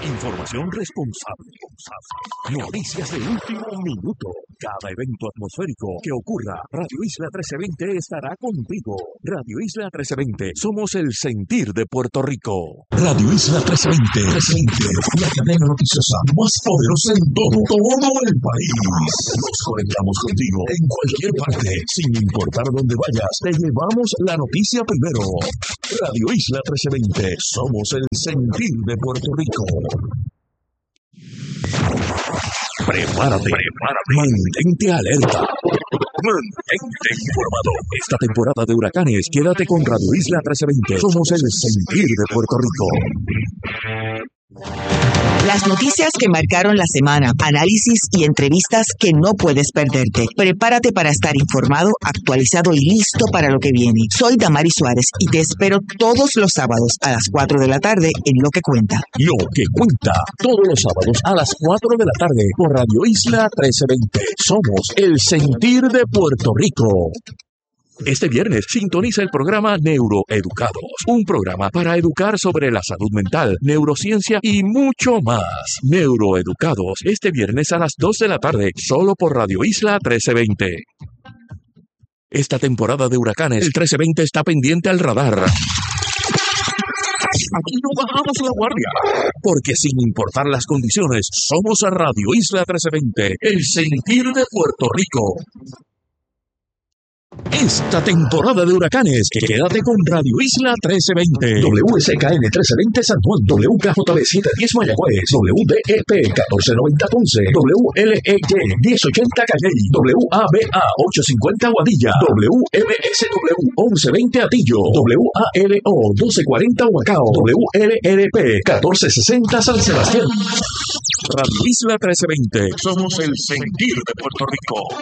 Información responsable. Noticias de último minuto. Cada evento atmosférico que ocurra, Radio Isla 1320 estará contigo. Radio Isla 1320. Somos el sentir de Puerto Rico. Radio Isla 1320. La cadena noticiosa más poderosa en todo el país. Nos conectamos contigo en cualquier parte. Sin importar dónde vayas, te llevamos la noticia primero. Radio Isla 1320. Somos el sentir de Puerto Rico. Prepárate. Mantente alerta. Mantente informado. Esta temporada de huracanes, quédate con Radio Isla 1320. Somos el sentir de Puerto Rico. Las noticias que marcaron la semana, análisis y entrevistas que no puedes perderte. Prepárate para estar informado, actualizado y listo para lo que viene. Soy Damaris Suárez y te espero todos los sábados a las 4 de la tarde en Lo que Cuenta. Lo que Cuenta, todos los sábados a las 4 de la tarde por Radio Isla 1320. Somos el sentir de Puerto Rico. Este viernes sintoniza el programa Neuroeducados, un programa para educar sobre la salud mental, neurociencia y mucho más. Neuroeducados, este viernes a las 2 de la tarde, solo por Radio Isla 1320. Esta temporada de huracanes, el 1320 está pendiente al radar. Aquí no bajamos la guardia, porque sin importar las condiciones, somos a Radio Isla 1320, el sentir de Puerto Rico. Esta temporada de huracanes, quédate con Radio Isla 1320. WSKN 1320 San Juan, WKJB 710 Mayagüez, WDEP 1490 Ponce, WLEY 1080 Calley, WABA 850 Guadilla, WMSW 1120 Atillo, WALO 1240 Huacao, WLRP 1460 San Sebastián. Radio Isla 1320, somos el sentir de Puerto Rico.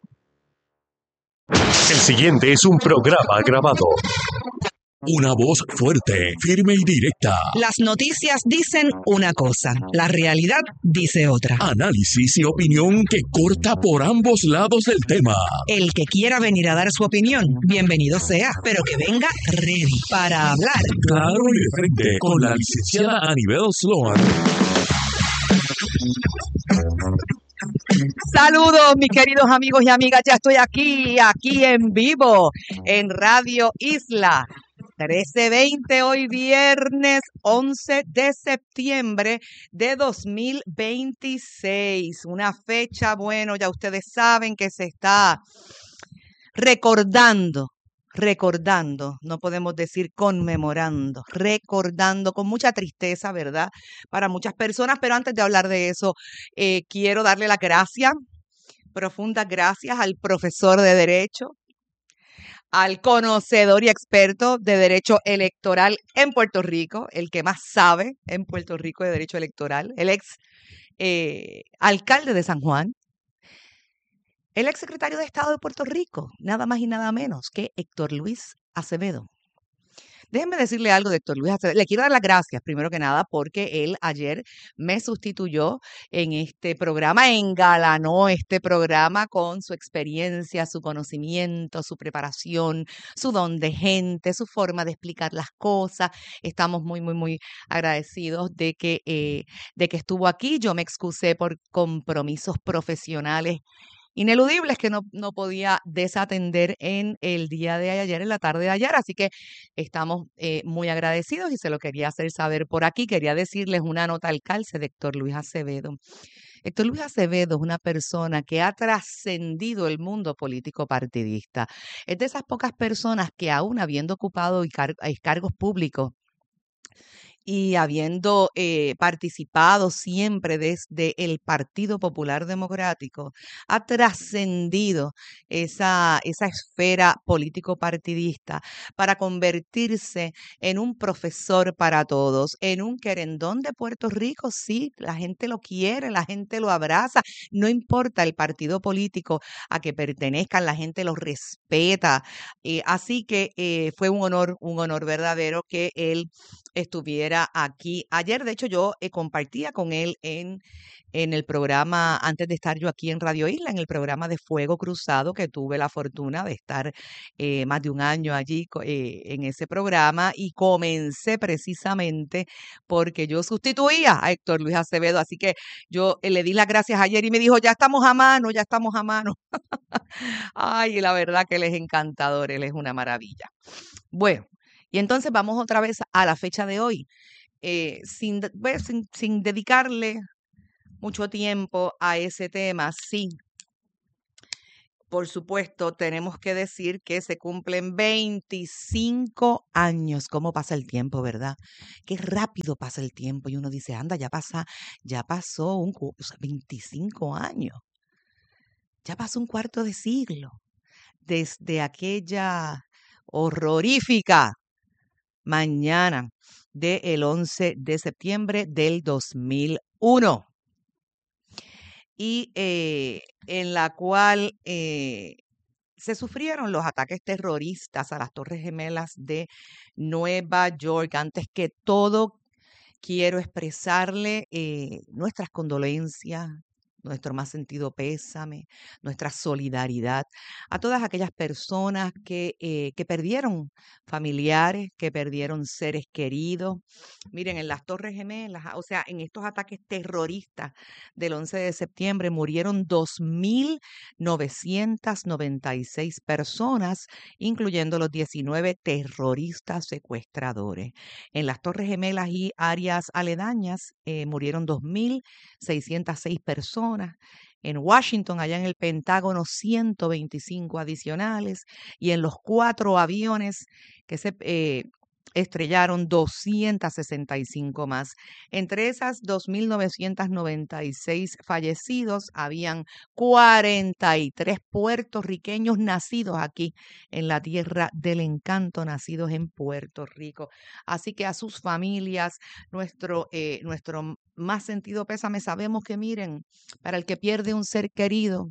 El siguiente es un programa grabado. Una voz fuerte, firme y directa. Las noticias dicen una cosa, la realidad dice otra. Análisis y opinión que corta por ambos lados del tema. El que quiera venir a dar su opinión, bienvenido sea, pero que venga ready para hablar. Claro y de frente, con la licenciada Anibel Sloan. Saludos, mis queridos amigos y amigas. Ya estoy aquí en vivo, en Radio Isla 1320, hoy viernes 11 de septiembre de 2026. Una fecha, bueno, ya ustedes saben que se está recordando, no podemos decir conmemorando, recordando con mucha tristeza, ¿verdad? Para muchas personas, pero antes de hablar de eso, quiero darle las gracias, profundas gracias al profesor de Derecho, al conocedor y experto de Derecho Electoral en Puerto Rico, el que más sabe en Puerto Rico de Derecho Electoral, el ex alcalde de San Juan, el exsecretario de Estado de Puerto Rico, nada más y nada menos que Héctor Luis Acevedo. Déjenme decirle algo de Héctor Luis Acevedo. Le quiero dar las gracias, primero que nada, porque él ayer me sustituyó en este programa, engalanó este programa con su experiencia, su conocimiento, su preparación, su don de gente, su forma de explicar las cosas. Estamos muy agradecidos de que estuvo aquí. Yo me excusé por compromisos profesionales ineludibles que no podía desatender en el día de ayer, en la tarde de ayer. Así que estamos muy agradecidos y se lo quería hacer saber por aquí. Quería decirles una nota al calce de Héctor Luis Acevedo. Héctor Luis Acevedo es una persona que ha trascendido el mundo político partidista. Es de esas pocas personas que aún habiendo ocupado cargos públicos y habiendo participado siempre desde el Partido Popular Democrático, ha trascendido esa esfera político-partidista para convertirse en un profesor para todos, en un querendón de Puerto Rico. Sí, la gente lo quiere, la gente lo abraza, no importa el partido político a que pertenezcan, la gente lo respeta. Así que fue un honor verdadero que él estuviera estuviera aquí ayer. De hecho, yo compartía con él en el programa, antes de estar yo aquí en Radio Isla, en el programa de Fuego Cruzado, que tuve la fortuna de estar más de un año allí en ese programa, y comencé precisamente porque yo sustituía a Héctor Luis Acevedo, así que yo le di las gracias ayer y me dijo, ya estamos a mano, ya estamos a mano. Ay, la verdad que él es encantador, él es una maravilla. Bueno, y entonces vamos otra vez a la fecha de hoy, sin dedicarle mucho tiempo a ese tema. Sí, por supuesto, tenemos que decir que se cumplen 25 años. ¿Cómo pasa el tiempo, verdad? Qué rápido pasa el tiempo y uno dice, anda, ya pasó 25 años. Ya pasó un cuarto de siglo desde aquella horrorífica mañana del 11 de septiembre del 2001. Y en la cual se sufrieron los ataques terroristas a las Torres Gemelas de Nueva York. Antes que todo, quiero expresarle nuestras condolencias, nuestro más sentido pésame, nuestra solidaridad a todas aquellas personas que perdieron familiares, que perdieron seres queridos. Miren, en las Torres Gemelas, o sea, en estos ataques terroristas del 11 de septiembre murieron 2.996 personas, incluyendo los 19 terroristas secuestradores. En las Torres Gemelas y áreas aledañas murieron 2.606 personas. En Washington, allá en el Pentágono, 125 adicionales. Y en los 4 aviones que se estrellaron, 265 más. Entre esas 2.996 fallecidos, habían 43 puertorriqueños nacidos aquí en la tierra del encanto, nacidos en Puerto Rico. Así que a sus familias, nuestro más sentido pésame. Sabemos que, miren, para el que pierde un ser querido,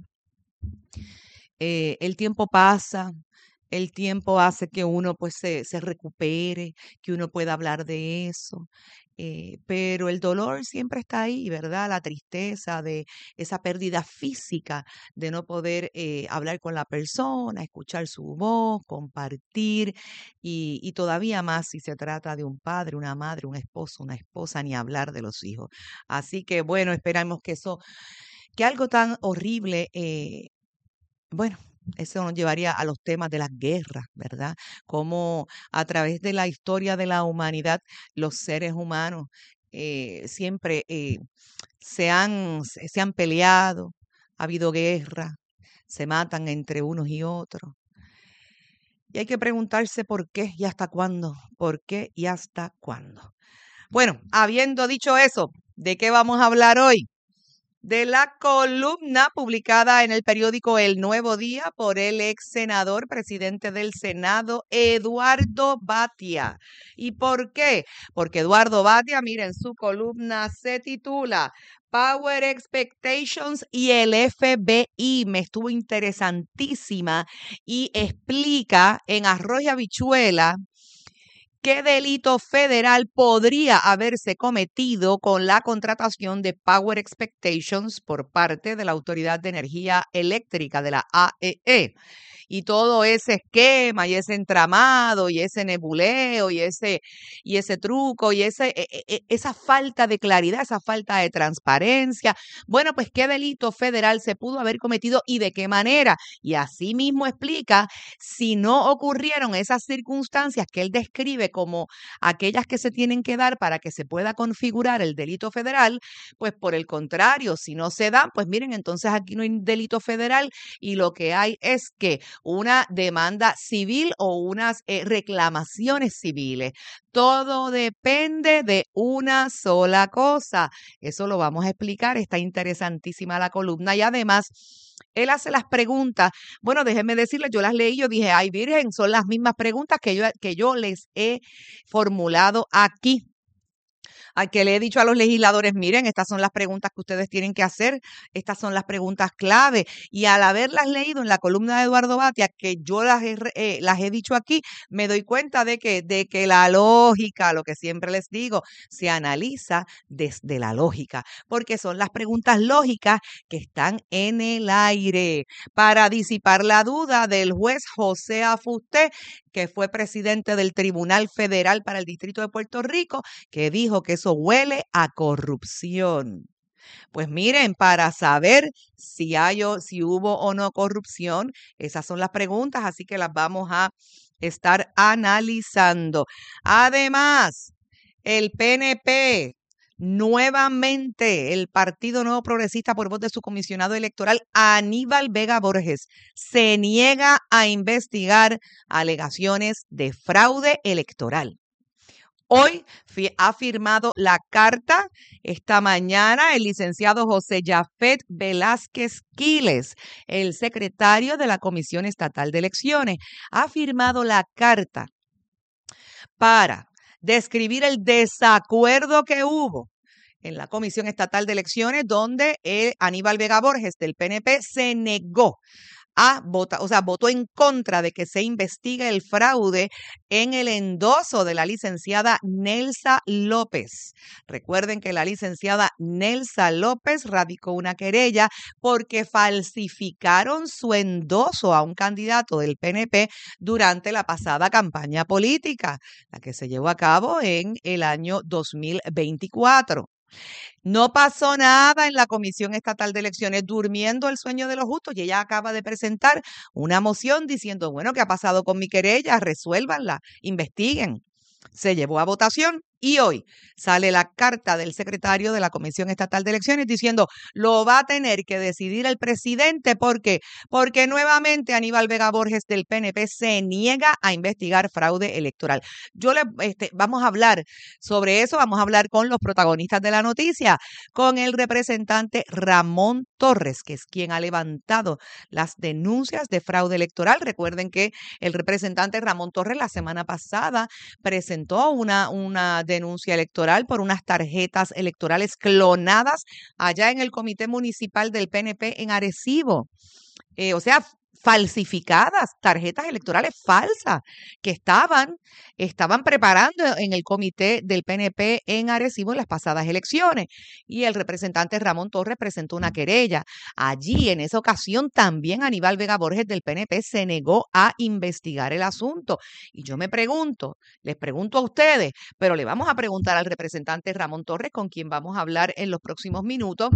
el tiempo pasa. El tiempo hace que uno pues se recupere, que uno pueda hablar de eso, pero el dolor siempre está ahí, ¿verdad? La tristeza de esa pérdida física, de no poder hablar con la persona, escuchar su voz, compartir, y todavía más si se trata de un padre, una madre, un esposo, una esposa, ni hablar de los hijos. Así que bueno, esperamos que algo tan horrible, bueno, eso nos llevaría a los temas de las guerras, ¿verdad? Cómo a través de la historia de la humanidad, los seres humanos siempre se han peleado, ha habido guerra, se matan entre unos y otros. Y hay que preguntarse por qué y hasta cuándo, por qué y hasta cuándo. Bueno, habiendo dicho eso, ¿de qué vamos a hablar hoy? De la columna publicada en el periódico El Nuevo Día por el ex senador, presidente del Senado, Eduardo Batia. ¿Y por qué? Porque Eduardo Batia, miren, su columna se titula Power Expectations y el FBI. Me estuvo interesantísima y explica en arroz y habichuela ¿qué delito federal podría haberse cometido con la contratación de Power Expectations por parte de la Autoridad de Energía Eléctrica, de la AEE? Y todo ese esquema y ese entramado y ese nebuleo y ese truco y esa falta de claridad, esa falta de transparencia. Bueno, pues qué delito federal se pudo haber cometido y de qué manera. Y así mismo explica si no ocurrieron esas circunstancias que él describe como aquellas que se tienen que dar para que se pueda configurar el delito federal, pues por el contrario, si no se dan, pues miren, entonces aquí no hay delito federal y lo que hay es que una demanda civil o unas reclamaciones civiles. Todo depende de una sola cosa. Eso lo vamos a explicar. Está interesantísima la columna y además él hace las preguntas. Bueno, déjenme decirles, yo las leí, yo dije, ay virgen, son las mismas preguntas que yo les he formulado aquí. Al que le he dicho a los legisladores, miren, estas son las preguntas que ustedes tienen que hacer, estas son las preguntas clave. Y al haberlas leído en la columna de Eduardo Batia, que yo las he dicho aquí, me doy cuenta de que la lógica, lo que siempre les digo, se analiza desde la lógica, porque son las preguntas lógicas que están en el aire para disipar la duda del juez José Afusté, que fue presidente del Tribunal Federal para el Distrito de Puerto Rico, que dijo que eso huele a corrupción. Pues miren, para saber si hubo o no corrupción, esas son las preguntas, así que las vamos a estar analizando. Además, el PNP, nuevamente, el Partido Nuevo Progresista, por voz de su comisionado electoral, Aníbal Vega Borges, se niega a investigar alegaciones de fraude electoral. Hoy ha firmado la carta, esta mañana, el licenciado José Yafet Velázquez Quiles, el secretario de la Comisión Estatal de Elecciones, ha firmado la carta para describir el desacuerdo que hubo en la Comisión Estatal de Elecciones, donde Aníbal Vega Borges del PNP se negó a votar, o sea, votó en contra de que se investigue el fraude en el endoso de la licenciada Nelsa López. Recuerden que la licenciada Nelsa López radicó una querella porque falsificaron su endoso a un candidato del PNP durante la pasada campaña política, la que se llevó a cabo en el año 2024. No pasó nada en la Comisión Estatal de Elecciones, durmiendo el sueño de los justos, y ella acaba de presentar una moción diciendo, bueno, ¿qué ha pasado con mi querella? Resuélvanla, investiguen. Se llevó a votación y hoy sale la carta del secretario de la Comisión Estatal de Elecciones diciendo lo va a tener que decidir el presidente. ¿Por qué? Porque nuevamente Aníbal Vega Borges del PNP se niega a investigar fraude electoral. Vamos a hablar sobre eso, vamos a hablar con los protagonistas de la noticia, con el representante Ramón Torres, que es quien ha levantado las denuncias de fraude electoral. Recuerden que el representante Ramón Torres la semana pasada presentó una denuncia electoral por unas tarjetas electorales clonadas allá en el Comité Municipal del PNP en Arecibo. O sea, falsificadas, tarjetas electorales falsas que estaban preparando en el comité del PNP en Arecibo en las pasadas elecciones. Y el representante Ramón Torres presentó una querella. Allí, en esa ocasión, también Aníbal Vega Borges del PNP se negó a investigar el asunto. Y yo les pregunto a ustedes, pero le vamos a preguntar al representante Ramón Torres, con quien vamos a hablar en los próximos minutos,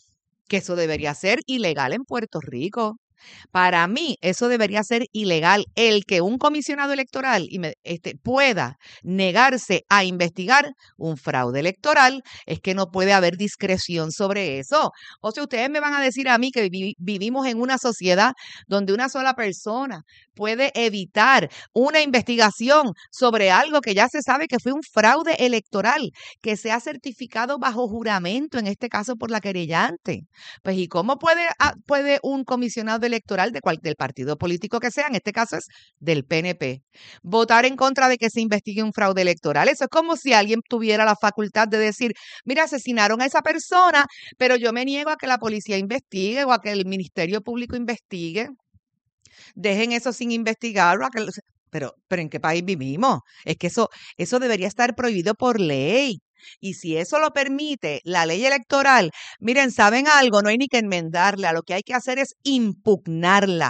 que eso debería ser ilegal en Puerto Rico. Para mí, eso debería ser ilegal. El que un comisionado electoral pueda negarse a investigar un fraude electoral, es que no puede haber discreción sobre eso. O sea, ustedes me van a decir a mí que vivimos en una sociedad donde una sola persona puede evitar una investigación sobre algo que ya se sabe que fue un fraude electoral, que se ha certificado bajo juramento, en este caso por la querellante. Pues, ¿y cómo puede un comisionado electoral del partido político que sea, en este caso es del PNP, votar en contra de que se investigue un fraude electoral? Eso es como si alguien tuviera la facultad de decir, mira, asesinaron a esa persona, pero yo me niego a que la policía investigue o a que el Ministerio Público investigue. Dejen eso sin investigar. Pero ¿en qué país vivimos? Es que eso debería estar prohibido por ley. Y si eso lo permite la ley electoral, miren, ¿saben algo? No hay ni que enmendarla. Lo que hay que hacer es impugnarla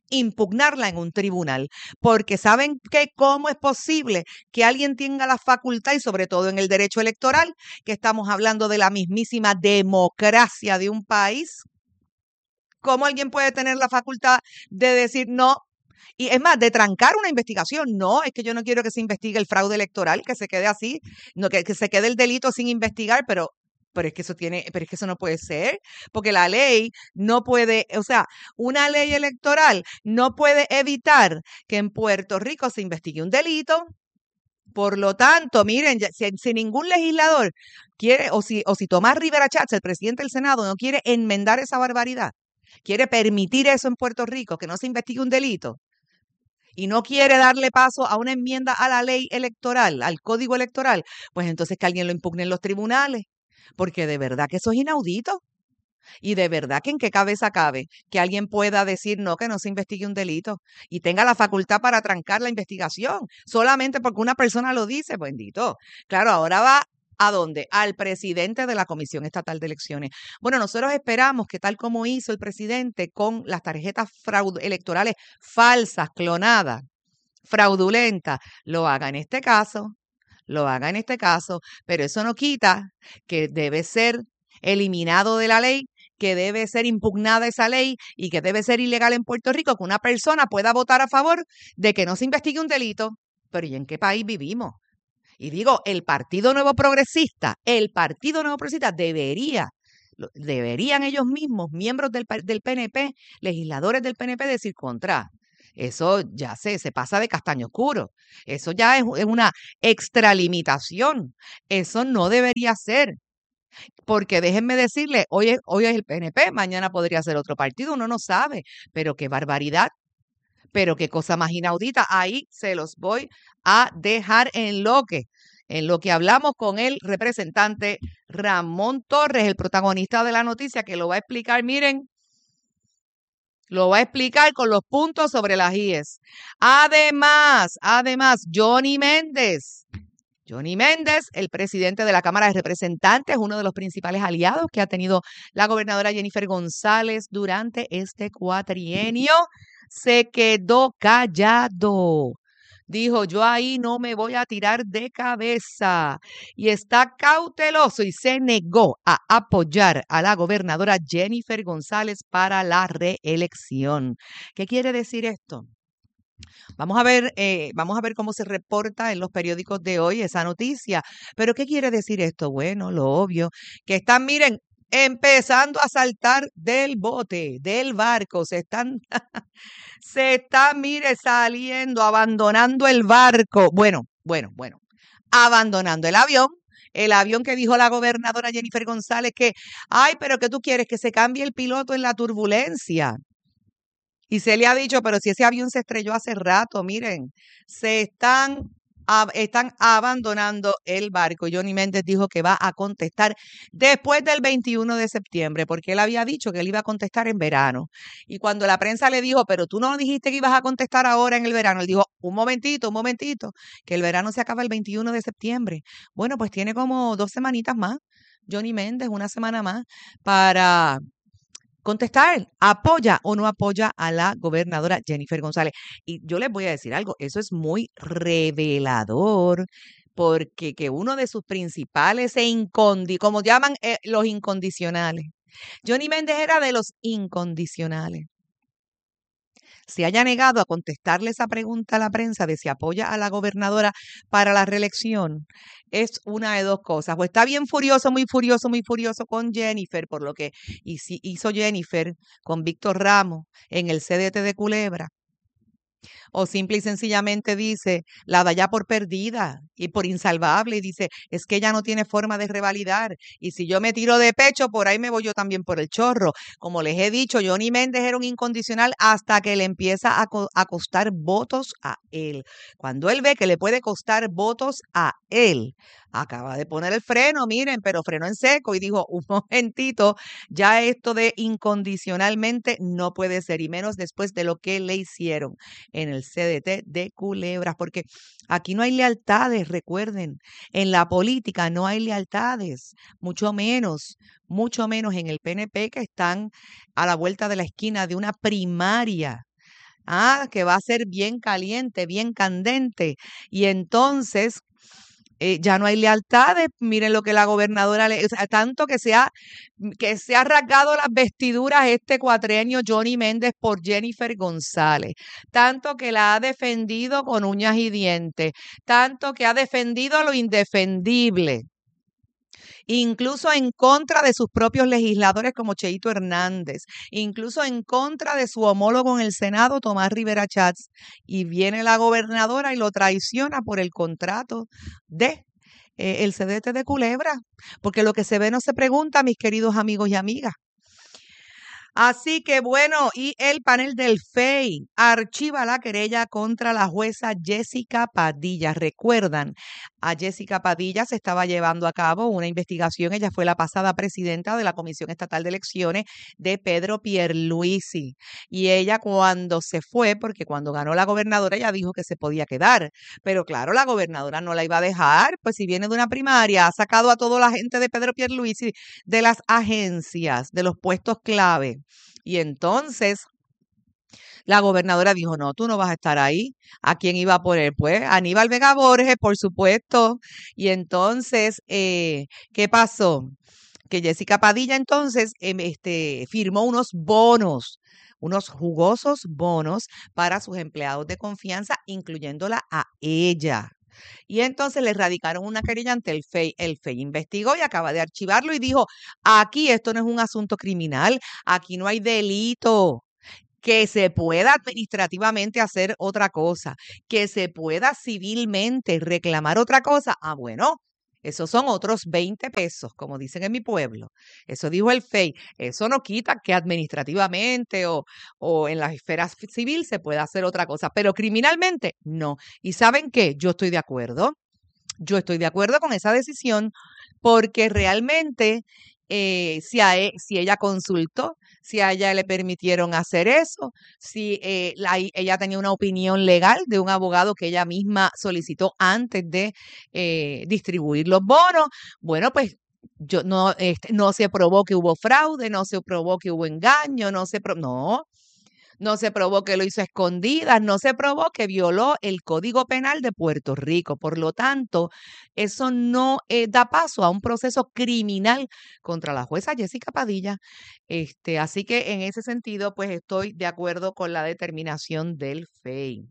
en un tribunal, porque ¿saben cómo es posible que alguien tenga la facultad, y sobre todo en el derecho electoral, que estamos hablando de la mismísima democracia de un país? ¿Cómo alguien puede tener la facultad de decir no? Y es más, de trancar una investigación. No, es que yo no quiero que se investigue el fraude electoral, que se quede así, no, que se quede el delito sin investigar, pero es que eso no puede ser, porque la ley no puede, o sea, una ley electoral no puede evitar que en Puerto Rico se investigue un delito. Por lo tanto, miren, si ningún legislador quiere, o si Tomás Rivera Chats, el presidente del Senado, no quiere enmendar esa barbaridad, quiere permitir eso en Puerto Rico, que no se investigue un delito, y no quiere darle paso a una enmienda a la ley electoral, al código electoral, pues entonces que alguien lo impugne en los tribunales, porque de verdad que eso es inaudito. Y de verdad que en qué cabeza cabe que alguien pueda decir no, que no se investigue un delito y tenga la facultad para trancar la investigación solamente porque una persona lo dice, bendito. Claro, ahora va ¿a dónde? Al presidente de la Comisión Estatal de Elecciones. Bueno, nosotros esperamos que tal como hizo el presidente con las tarjetas electorales falsas, clonadas, fraudulentas, lo haga en este caso, pero eso no quita que debe ser eliminado de la ley, que debe ser impugnada esa ley y que debe ser ilegal en Puerto Rico que una persona pueda votar a favor de que no se investigue un delito. Pero ¿y en qué país vivimos? Y digo, el Partido Nuevo Progresista deberían ellos mismos, miembros del PNP, legisladores del PNP, decir contra. Eso ya se pasa de castaño oscuro. Eso ya es una extralimitación. Eso no debería ser. Porque déjenme decirle, hoy es el PNP, mañana podría ser otro partido, uno no sabe, pero qué barbaridad, pero qué cosa más inaudita. Ahí se los voy a dejar en lo que hablamos con el representante Ramón Torres, el protagonista de la noticia, que lo va a explicar, miren, lo va a explicar con los puntos sobre las IES. Además, Johnny Méndez, el presidente de la Cámara de Representantes, uno de los principales aliados que ha tenido la gobernadora Jennifer González durante este cuatrienio, se quedó callado. Dijo, yo ahí no me voy a tirar de cabeza. Y está cauteloso y se negó a apoyar a la gobernadora Jennifer González para la reelección. ¿Qué quiere decir esto? Vamos a ver cómo se reporta en los periódicos de hoy esa noticia. Pero ¿qué quiere decir esto? Bueno, lo obvio, que están, miren, empezando a saltar del bote, del barco, mire, saliendo, abandonando el barco. Bueno, abandonando el avión que dijo la gobernadora Jennifer González que, ay, pero ¿qué tú quieres? Que se cambie el piloto en la turbulencia. Y se le ha dicho, pero si ese avión se estrelló hace rato, miren, están abandonando el barco. Johnny Méndez dijo que va a contestar después del 21 de septiembre, porque él había dicho que él iba a contestar en verano. Y cuando la prensa le dijo, pero tú no dijiste que ibas a contestar ahora en el verano, él dijo, un momentito, que el verano se acaba el 21 de septiembre. Bueno, pues tiene como 2 semanitas más, Johnny Méndez, una semana más, para contestar, apoya o no apoya a la gobernadora Jennifer González. Y yo les voy a decir algo, eso es muy revelador, porque que uno de sus principales como llaman los incondicionales, Johnny Méndez era de los incondicionales, se haya negado a contestarle esa pregunta a la prensa de si apoya a la gobernadora para la reelección, es una de dos cosas. O está bien furioso, muy furioso con Jennifer, por lo que hizo Jennifer con Víctor Ramos en el CDT de Culebra. O simple y sencillamente dice, la da ya por perdida y por insalvable, y dice, es que ella no tiene forma de revalidar, y si yo me tiro de pecho, por ahí me voy yo también por el chorro. Como les he dicho, Johnny Méndez era un incondicional hasta que le empieza a costar votos a él. Cuando él ve que le puede costar votos a él, acaba de poner el freno, miren, pero frenó en seco y dijo, un momentito, ya esto de incondicionalmente no puede ser, y menos después de lo que le hicieron en el CDT de Culebras, porque aquí no hay lealtades, recuerden, en la política no hay lealtades, mucho menos en el PNP, que están a la vuelta de la esquina de una primaria. Que va a ser bien caliente, bien candente. Y entonces ya no hay lealtades. Miren lo que la gobernadora o sea, tanto que se ha rasgado las vestiduras este cuatrienio Johnny Méndez por Jennifer González, tanto que la ha defendido con uñas y dientes, tanto que ha defendido lo indefendible, incluso en contra de sus propios legisladores como Cheito Hernández, incluso en contra de su homólogo en el Senado, Tomás Rivera Chats, y viene la gobernadora y lo traiciona por el contrato de el CDT de Culebra, porque lo que se ve no se pregunta, mis queridos amigos y amigas. Así que bueno, y el panel del FEI archiva la querella contra la jueza Jessica Padilla. Recuerdan, a Jessica Padilla se estaba llevando a cabo una investigación. Ella fue la pasada presidenta de la Comisión Estatal de Elecciones de Pedro Pierluisi. Y ella cuando se fue, porque cuando ganó la gobernadora, ella dijo que se podía quedar. Pero claro, la gobernadora no la iba a dejar, pues si viene de una primaria, ha sacado a toda la gente de Pedro Pierluisi de las agencias, de los puestos clave. Y entonces la gobernadora dijo, no, tú no vas a estar ahí. ¿A quién iba a poner? Pues Aníbal Vega Borges, por supuesto. Y entonces, ¿qué pasó? Que Jessica Padilla entonces firmó unos jugosos bonos para sus empleados de confianza, incluyéndola a ella. Y entonces le radicaron una querella ante el FEI. El FEI investigó y acaba de archivarlo y dijo, aquí esto no es un asunto criminal, aquí no hay delito. Que se pueda administrativamente hacer otra cosa, que se pueda civilmente reclamar otra cosa. Ah, bueno, esos son otros 20 pesos, como dicen en mi pueblo. Eso dijo el FEI. Eso no quita que administrativamente o en la esfera civil se pueda hacer otra cosa, pero criminalmente no. ¿Y saben qué? Yo estoy de acuerdo. Yo estoy de acuerdo con esa decisión porque realmente si ella consultó, si a ella le permitieron hacer eso, si ella tenía una opinión legal de un abogado que ella misma solicitó antes de distribuir los bonos, bueno, pues no se probó que hubo fraude, no se probó que hubo engaño, no se probó que lo hizo a escondidas, no se probó que violó el Código Penal de Puerto Rico. Por lo tanto, eso no da paso a un proceso criminal contra la jueza Jessica Padilla. Así que en ese sentido, pues estoy de acuerdo con la determinación del FEI.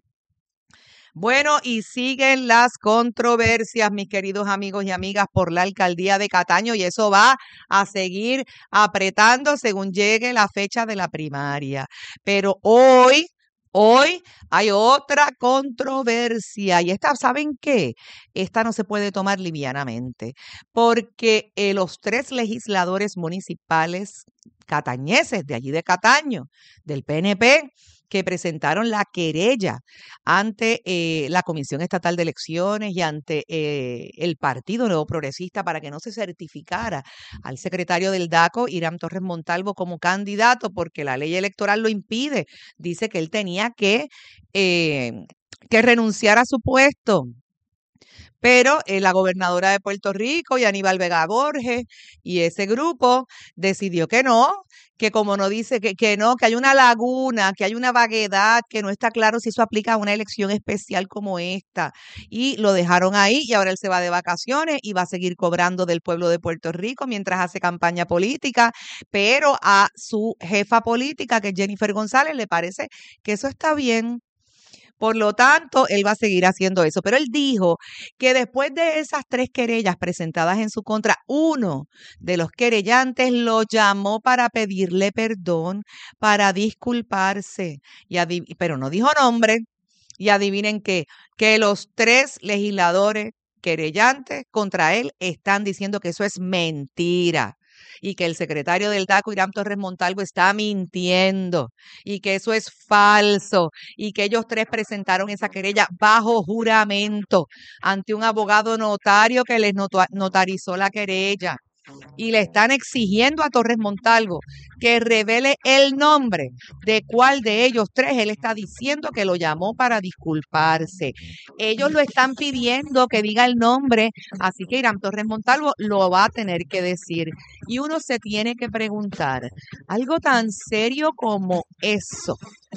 Bueno, y siguen las controversias, mis queridos amigos y amigas, por la alcaldía de Cataño, y eso va a seguir apretando según llegue la fecha de la primaria. Pero hoy hay otra controversia, y esta, ¿saben qué? Esta no se puede tomar livianamente, porque los 3 legisladores municipales catañeses de allí de Cataño, del PNP, que presentaron la querella ante la Comisión Estatal de Elecciones y ante el Partido Nuevo Progresista para que no se certificara al secretario del DACO, Hiram Torres Montalvo, como candidato, porque la ley electoral lo impide. Dice que él tenía que renunciar a su puesto. Pero la gobernadora de Puerto Rico y Aníbal Vega Borges y ese grupo decidió que no, que como no dice que no, que hay una laguna, que hay una vaguedad, que no está claro si eso aplica a una elección especial como esta. Y lo dejaron ahí y ahora él se va de vacaciones y va a seguir cobrando del pueblo de Puerto Rico mientras hace campaña política, pero a su jefa política, que es Jennifer González, le parece que eso está bien. Por lo tanto, él va a seguir haciendo eso. Pero él dijo que después de esas 3 querellas presentadas en su contra, uno de los querellantes lo llamó para pedirle perdón, para disculparse, pero no dijo nombre. Y adivinen qué, que los 3 legisladores querellantes contra él están diciendo que eso es mentira y que el secretario del DACO, Hiram Torres Montalvo, está mintiendo y que eso es falso y que ellos 3 presentaron esa querella bajo juramento ante un abogado notario que les notarizó la querella. Y le están exigiendo a Torres Montalvo que revele el nombre de cuál de ellos 3 él está diciendo que lo llamó para disculparse. Ellos lo están pidiendo que diga el nombre, así que Hiram Torres Montalvo lo va a tener que decir. Y uno se tiene que preguntar, algo tan serio como eso.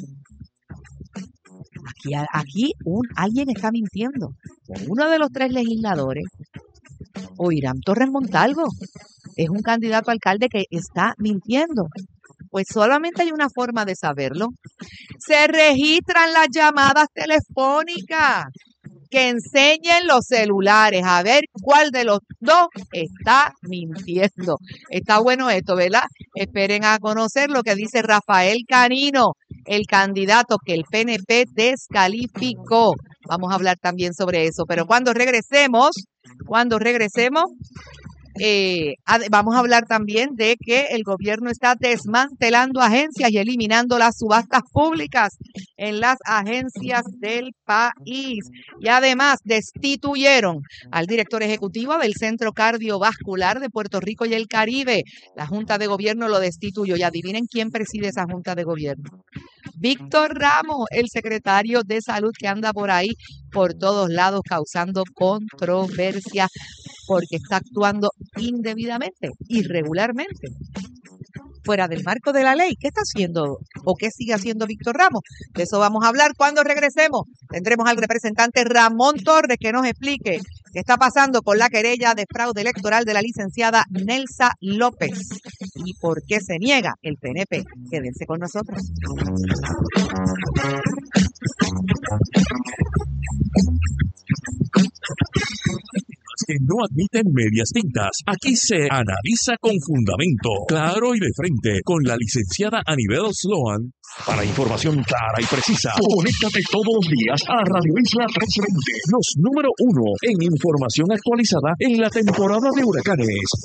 Aquí alguien está mintiendo. Uno de los 3 legisladores, o Hiram Torres Montalvo, es un candidato a alcalde que está mintiendo. Pues solamente hay una forma de saberlo. Se registran las llamadas telefónicas. Que enseñen los celulares a ver cuál de los 2 está mintiendo. Está bueno esto, ¿verdad? Esperen a conocer lo que dice Rafael Canino, el candidato que el PNP descalificó. Vamos a hablar también sobre eso. Pero cuando regresemos, Vamos a hablar también de que el gobierno está desmantelando agencias y eliminando las subastas públicas en las agencias del país. Y además destituyeron al director ejecutivo del Centro Cardiovascular de Puerto Rico y el Caribe. La Junta de Gobierno lo destituyó. Y adivinen quién preside esa Junta de Gobierno. Víctor Ramos, el secretario de Salud, que anda por ahí por todos lados causando controversia porque está actuando indebidamente, irregularmente, fuera del marco de la ley. ¿Qué está haciendo o qué sigue haciendo Víctor Ramos? De eso vamos a hablar cuando regresemos. Tendremos al representante Ramón Torres que nos explique qué está pasando con la querella de fraude electoral de la licenciada Nelsa López y por qué se niega el PNP. Quédense con nosotros. Que no admiten medias tintas. Aquí se analiza con fundamento, claro y de frente, con la licenciada Anibel Sloan. Para información clara y precisa, conéctate todos los días a Radio Isla 1320, los número 1 en información actualizada en la temporada de huracanes.